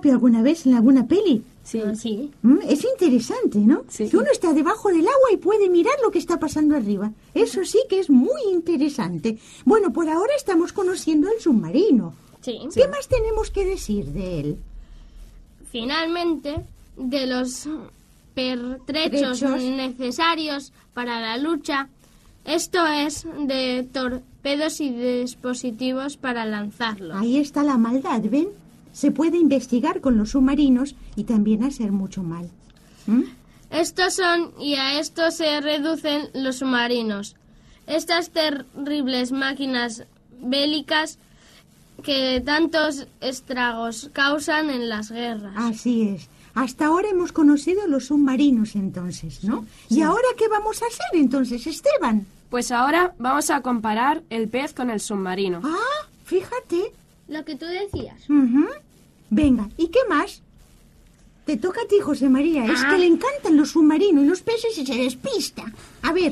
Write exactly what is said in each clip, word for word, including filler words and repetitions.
periscopio alguna vez en alguna peli? Sí. Sí. Mm, Es interesante, ¿no? Sí. Que uno está debajo del agua y puede mirar lo que está pasando arriba. Eso sí que es muy interesante. Bueno, por ahora estamos conociendo el submarino. Sí. ¿Qué más tenemos que decir de él? Finalmente, de los pertrechos Trechos. necesarios para la lucha, esto es de torpedos y dispositivos para lanzarlos. Ahí está la maldad, ¿ven? Se puede investigar con los submarinos y también hacer mucho mal. ¿Mm? Estos son, y a esto se reducen los submarinos. Estas terribles máquinas bélicas que tantos estragos causan en las guerras. Así es. Hasta ahora hemos conocido los submarinos entonces, ¿no? ¿Y ahora qué vamos a hacer entonces, Esteban? Pues ahora vamos a comparar el pez con el submarino. Ah, fíjate. Lo que tú decías. Ujú. Venga, ¿y qué más? Te toca a ti, José María. Es Ah. que le encantan los submarinos y los peces y se despista. A ver.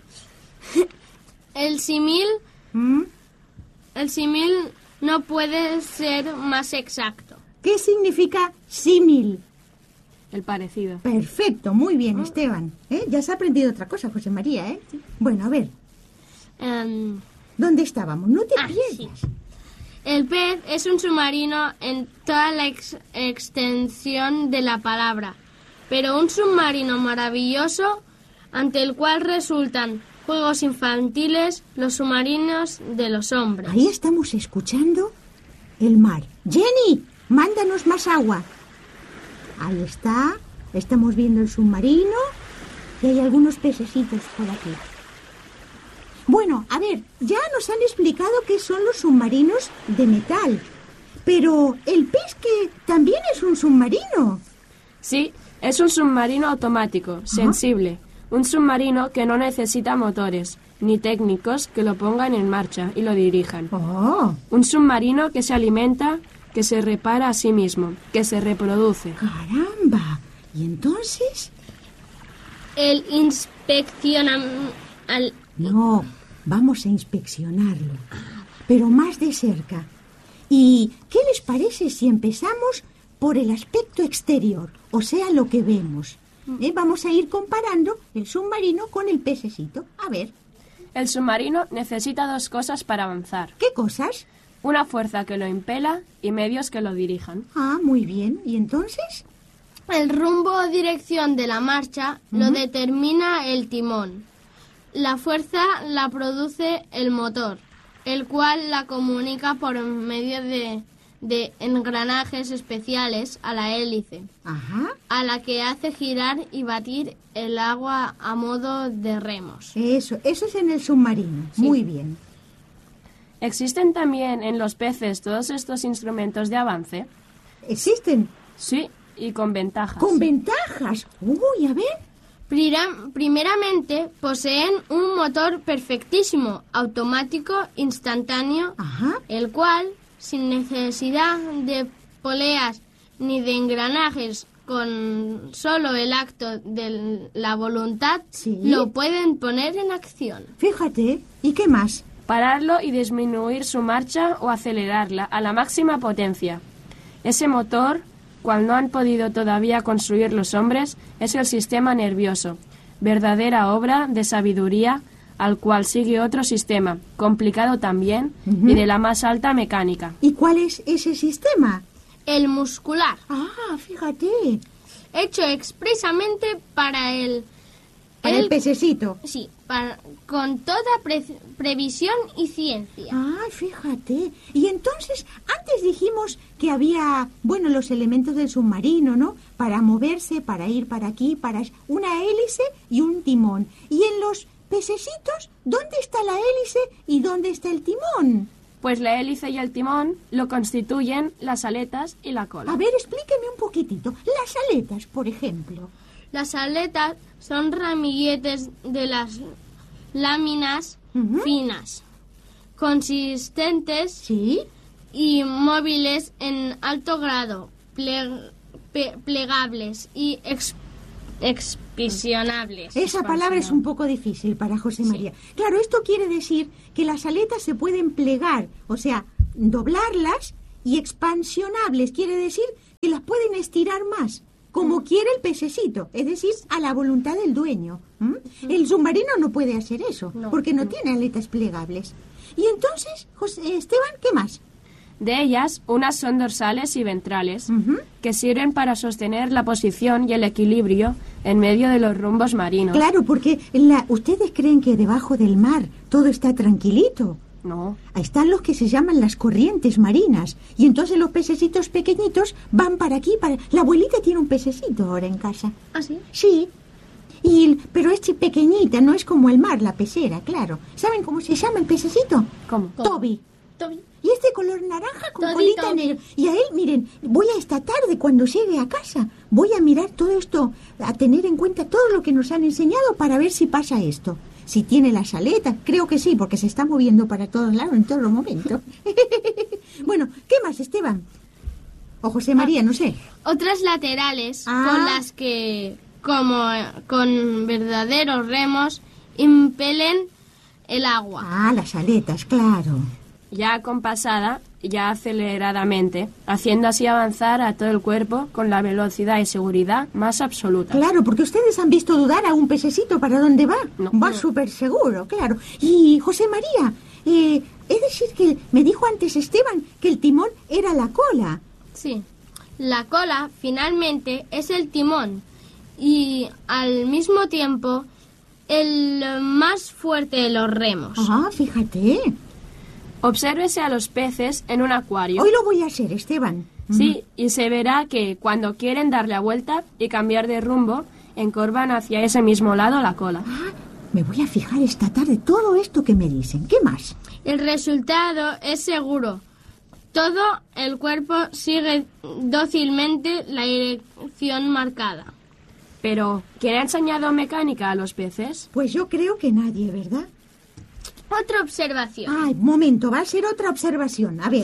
El símil, ¿Mm? el símil no puede ser más exacto. ¿Qué significa símil? El parecido. Perfecto, muy bien, Esteban. ¿Eh? Ya has aprendido otra cosa, José María, ¿eh? Bueno, a ver, Em, ¿dónde estábamos? No te Ah, pierdas. el pez es un submarino en toda la ex- extensión de la palabra, pero un submarino maravilloso ante el cual resultan juegos infantiles los submarinos de los hombres. Ahí estamos escuchando el mar. Jenny, mándanos más agua. Ahí está. Estamos viendo el submarino y hay algunos pececitos por aquí. Bueno, a ver, ya nos han explicado qué son los submarinos de metal. Pero el pez que también es un submarino. Sí, es un submarino automático, sensible. Un submarino que no necesita motores, ni técnicos que lo pongan en marcha y lo dirijan. Oh, Un submarino que se alimenta, que se repara a sí mismo, que se reproduce. caramba. ¿Y entonces? El inspecciona al No, vamos a inspeccionarlo, pero más de cerca. ¿Y qué les parece si empezamos por el aspecto exterior, o sea, lo que vemos? ¿Eh? Vamos a ir comparando el submarino con el pececito. A ver, El submarino necesita dos cosas para avanzar. ¿qué cosas? Una fuerza que lo impela y medios que lo dirijan. Ah, muy bien. ¿Y entonces? El rumbo o dirección de la marcha lo determina el timón. La fuerza la produce el motor, el cual la comunica por medio de, de engranajes especiales a la hélice, Ajá, a la que hace girar y batir el agua a modo de remos. eso, eso es en el submarino. Muy bien. ¿Existen también en los peces todos estos instrumentos de avance? ¿Existen? Sí, y con ventajas. Con ventajas. Uy, a ver. Prira- Primeramente, poseen un motor perfectísimo, automático, instantáneo, Ajá. el cual, sin necesidad de poleas ni de engranajes, con solo el acto de la voluntad, Sí. lo pueden poner en acción. Fíjate. ¿Y qué más? Pararlo y disminuir su marcha o acelerarla a la máxima potencia. Ese motor, cual no han podido todavía construir los hombres, es el sistema nervioso, verdadera obra de sabiduría al cual sigue otro sistema, complicado también y de la más alta mecánica. ¿Y cuál es ese sistema? El muscular, Ah, fíjate. hecho expresamente para el... Para el pececito. Sí, para- con toda pre- previsión y ciencia. Ah, fíjate. Y entonces, antes dijimos que había, bueno, los elementos del submarino, ¿no? Para moverse, para ir para aquí, para una hélice y un timón. Y en los pececitos, ¿dónde está la hélice y dónde está el timón? Pues la hélice y el timón lo constituyen las aletas y la cola. A ver, explíqueme un poquitito. Las aletas, por ejemplo. Las aletas son ramilletes de las láminas Ujú. finas, consistentes ¿Sí? y móviles en alto grado, ple- pe- plegables y ex- expisionables. Esa palabra es un poco difícil para José María. Claro, esto quiere decir que las aletas se pueden plegar, o sea, doblarlas, y expansionables. Quiere decir que las pueden estirar más, como quiere el pececito, es decir, a la voluntad del dueño. ¿Mm? El submarino no puede hacer eso, No, porque no, no. tiene aletas plegables. Y entonces, José, Esteban, ¿qué más? De ellas, unas son dorsales y ventrales, Ujú. que sirven para sostener la posición y el equilibrio en medio de los rumbos marinos. Claro, porque la, ustedes creen que debajo del mar todo está tranquilito. No. Ahí están los que se llaman las corrientes marinas. Y entonces los pececitos pequeñitos van para aquí, para... La abuelita tiene un pececito ahora en casa. ¿Ah, sí? Sí. Y, el- pero es pequeñita, no es como el mar, la pecera, claro. ¿Saben cómo se llama el pececito? ¿Cómo? Toby. Toby. Y es de color naranja con Toby, colita Toby. negra. Y a él, miren, voy a esta tarde cuando llegue a casa, voy a mirar todo esto, a tener en cuenta todo lo que nos han enseñado para ver si pasa esto. Si tiene las aletas, creo que sí, porque se está moviendo para todos lados en todo momento. Bueno, ¿qué más, Esteban? O José María, no sé. Otras laterales Ah. con las que, como eh, con verdaderos remos, impelen el agua. Ah, las aletas, claro. Ya compasada, ya aceleradamente, haciendo así avanzar a todo el cuerpo con la velocidad y seguridad más absolutas. Claro, porque ustedes han visto dudar a un pececito para dónde va. No. Va súper seguro, claro. Y José María, eh, es decir que me dijo antes Esteban que el timón era la cola. Sí. La cola, finalmente, es el timón y, al mismo tiempo, el más fuerte de los remos. Ah, fíjate. Obsérvese a los peces en un acuario. Hoy lo voy a hacer, Esteban. Sí, y se verá que cuando quieren dar la vuelta y cambiar de rumbo, encorvan hacia ese mismo lado la cola. Ah, me voy a fijar esta tarde todo esto que me dicen. ¿Qué más? El resultado es seguro. Todo el cuerpo sigue dócilmente la dirección marcada. Pero, ¿quién ha enseñado mecánica a los peces? Pues yo creo que nadie, ¿verdad? Otra observación. Ay, momento, va a ser otra observación. A ver.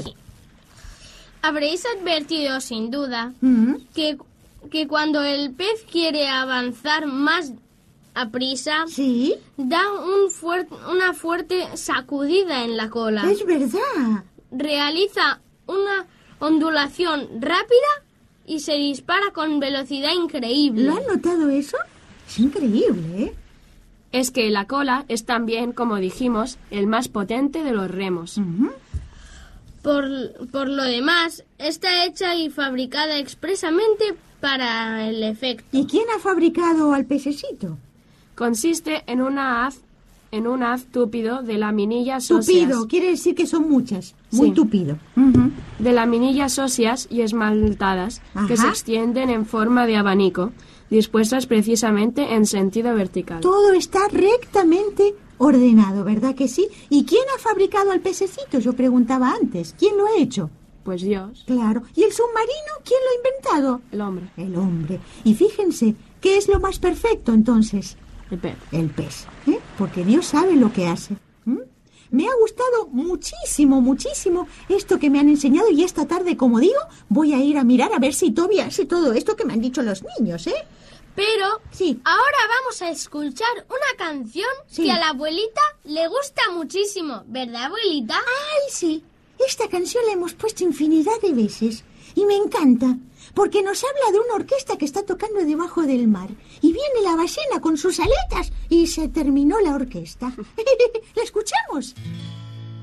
Habréis advertido, sin duda, Mm, que, que cuando el pez quiere avanzar más a prisa, Sí, da un fuer- una fuerte sacudida en la cola. es verdad. Realiza una ondulación rápida y se dispara con velocidad increíble. ¿Lo han notado eso? Es increíble, ¿eh? Es que la cola es también, como dijimos, el más potente de los remos. Ujú. Por, por lo demás, está hecha y fabricada expresamente para el efecto. ¿Y quién ha fabricado al pececito? Consiste en una haz, en un haz túpido de laminillas óseas, Tupido, quiere decir que son muchas. Muy Sí. tupido. Ujú. de laminillas óseas y esmaltadas que Ajá. se extienden en forma de abanico, dispuestas precisamente en sentido vertical. Todo está rectamente ordenado, ¿verdad que sí? ¿Y quién ha fabricado al pececito? Yo preguntaba antes. ¿Quién lo ha hecho? Pues Dios, Claro. ¿Y el submarino? ¿Quién lo ha inventado? el hombre, El hombre. Y fíjense, ¿qué es lo más perfecto entonces? el pez. El pez. ¿eh? Porque Dios sabe lo que hace. ¿m? Me ha gustado muchísimo, muchísimo esto que me han enseñado y esta tarde, como digo, voy a ir a mirar a ver si Toby hace todo esto que me han dicho los niños, ¿eh? Pero Sí. ahora vamos a escuchar una canción Sí. que a la abuelita le gusta muchísimo, ¿verdad, abuelita? Ay, sí. Esta canción la hemos puesto infinidad de veces y me encanta porque nos habla de una orquesta que está tocando debajo del mar y viene la ballena con sus aletas y se terminó la orquesta. ¿La escuchamos?